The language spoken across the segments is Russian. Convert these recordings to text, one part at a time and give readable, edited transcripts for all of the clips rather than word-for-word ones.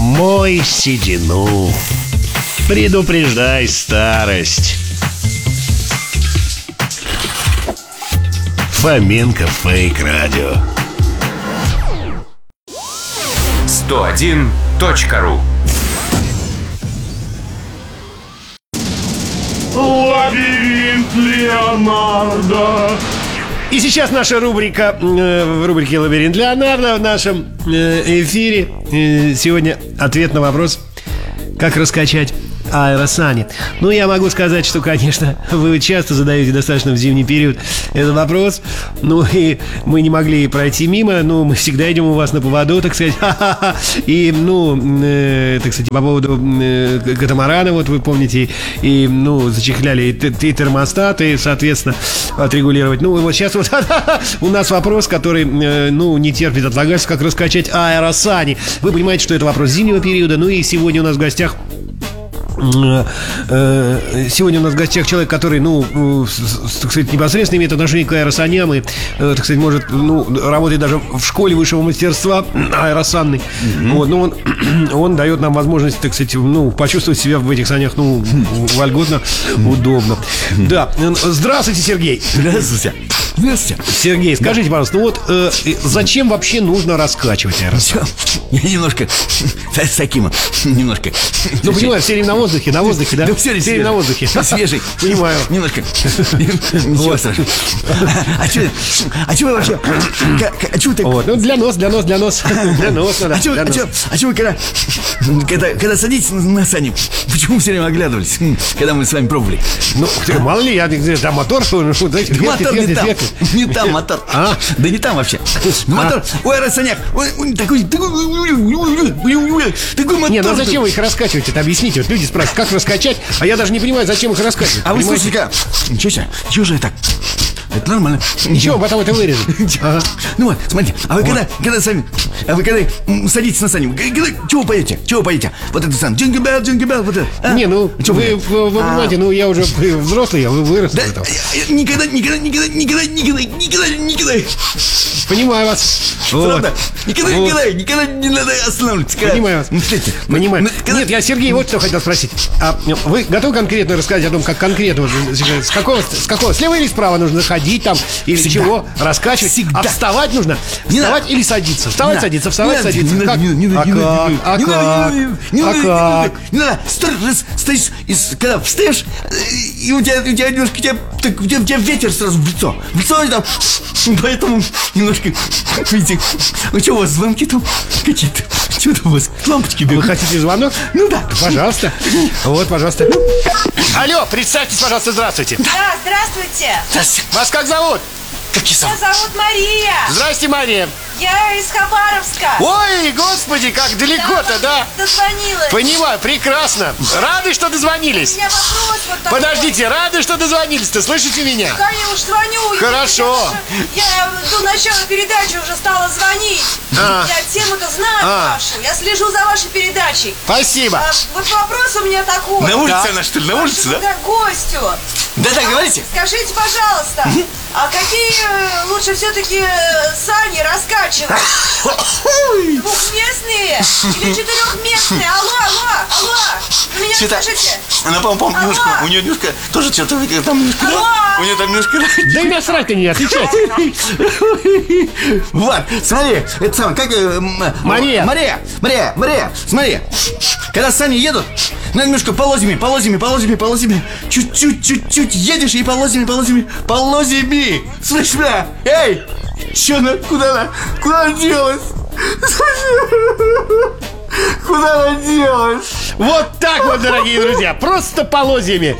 мой седину, предупреждай старость. Фоменко Фейк Радио. 101.ру. Лабиринт Леонардо. И сейчас наша рубрика, в рубрике «Лабиринт Леонардо» в нашем эфире. Сегодня ответ на вопрос: как раскачать аэросани. Ну, я могу сказать, что, конечно, вы часто задаете достаточно в зимний период этот вопрос. Ну, и мы не могли пройти мимо. Ну, мы всегда идем у вас на поводу, так сказать. И, ну, так сказать, по поводу катамарана, вот вы помните, и, ну, зачехляли и термостат, и, соответственно, отрегулировать. Ну, вот сейчас вот у нас вопрос, который, ну, не терпит отлагательства, как раскачать аэросани. Вы понимаете, что это вопрос зимнего периода. Ну, и сегодня у нас в гостях человек, который, ну, так сказать, непосредственно имеет отношение к аэросаням и, так сказать, может, ну, работает даже в школе высшего мастерства аэросанной. Вот, ну, он дает нам возможность, так сказать, ну, почувствовать себя в этих санях, ну, вольготно, удобно. Да. Здравствуйте, Сергей. Здравствуйте. Здравствуйте. Сергей, скажите, пожалуйста, ну вот зачем вообще нужно раскачивать аэросани? Я немножко с таким, немножко. Ну, понимаю, все время на воздухе, да? Да, все время на воздухе. Свежий. Понимаю. Немножко. Ничего страшного. А что вы вообще? А что вы так? Вот, ну, для нос. Для нос надо. А что вы когда садитесь на сани, почему все время оглядывались, когда мы с вами пробовали? Ну, мало ли, я да, мотор, знаете, мотор не там. Не там мотор. Да не там вообще. Мотор у аэросанях такой мотор. Не, ну зачем вы их раскачиваете? Это объясните. Вот люди спрашивают, как раскачать, а я даже не понимаю, зачем их раскачивать. А вы слушайте-ка, чего же так? Это нормально. Ничего, потом это вырежем. Ну вот, смотрите, а вы когда садитесь на сани, чего вы поете? Вот это сам, джингл-белл, вот это. Не, ну, вы понимаете, ну, я уже взрослый, я вырос. Никогда. Понимаю вас. Правда? Никогда не надо останавливаться. Понимаю вас. Понимаю. Нет, я Сергей вот что хотел спросить. А вы готовы конкретно рассказать о том, как конкретно, с какого, слева или справа нужно ходить там, или всегда. Чего, раскачивать? Всегда. А вставать нужно? Вставать или садиться? Вставать, садиться, вставать, садиться. Как? А как? Не надо. Стоишь, когда встаешь, и у тебя немножко, у тебя ветер сразу в лицо. В лицо, там, поэтому немножко, видите, что у вас, звонки там какие-то? Что-то у вас лампочки бегают. Вы хотите звонок? Ну да. Пожалуйста. Вот, пожалуйста. Алло, представьтесь, пожалуйста, здравствуйте. Да, здравствуйте. Вас как зовут? Меня зовут Мария. Здрасте, Мария. Я из Хабаровска. Ой, господи, как далеко-то, да? Дозвонилась. Понимаю, прекрасно. Рады, что дозвонились. У меня вопрос вот такой. Подождите, рады, что дозвонились-то, слышите меня? Конечно, звоню. Хорошо. Я до начала передачи уже стала звонить. Я тему-то знаю вашу. Я слежу за вашей передачей. Спасибо. Вот вопрос у меня такой. На улице она, что ли? На улице, да? Да, гостю. Да, говорите. Скажите, пожалуйста, а какие лучше все-таки сани раскачивать? Двухместные или четырехместные? Алло, вы меня слышите? Она, по-моему, немножко, у нее немножко тоже что-то там немножко, да? У нее там немножко. Да и насрать-то не отвечать. Вот, смотри, это самое, как... Мария, смотри. Когда сани едут, надо немножко полозьми. Чуть-чуть едешь и полозьми. Слышь, бля, эй, чё она, куда она делась? Куда она делась? вот так вот, дорогие друзья. Просто полозьями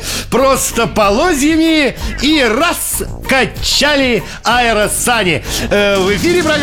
и раскачали аэросани. В эфире программа